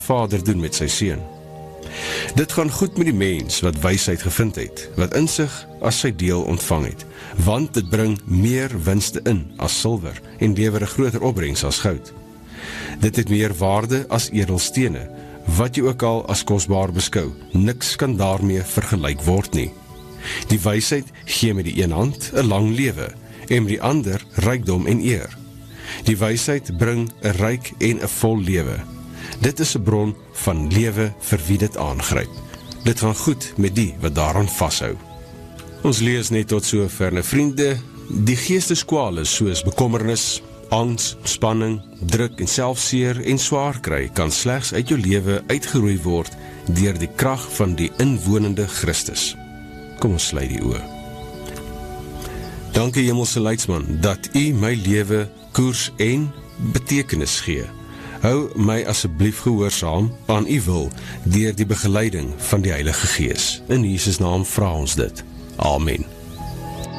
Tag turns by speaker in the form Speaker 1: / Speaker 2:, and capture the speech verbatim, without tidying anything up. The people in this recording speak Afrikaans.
Speaker 1: Vader doen met sy seun. Dit gaan goed met die mens wat wysheid gevind het, wat insig as sy deel ontvang het, want dit bring meer winste in as silwer en lewer 'n groter opbrengs as goud. Dit het meer waarde as edelstene, wat jy ook al as kosbaar beskou, niks kan daarmee vergelyk word nie. Die wysheid gee met die een hand 'n lang lewe, en met die ander rykdom en eer. Die wysheid bring 'n ryk en 'n vol lewe. Dit is 'n bron van lewe vir wie dit aangryp. Dit gaan goed met die wat daaraan vashou. Ons lees net tot so ver, vriende, die geesteskwale soos bekommernis, angs, spanning, druk en selfseer en swaar kry kan slegs uit jou lewe uitgeroei word deur die krag van die inwonende Christus. Kom ons sluit die oë. Dankie Hemelse Leidsman, dat U my lewe koers en betekenis gee. Hou my asseblief gehoorsaam aan U wil deur die begeleiding van die Heilige Gees. In Jesus naam vra ons dit. Amen.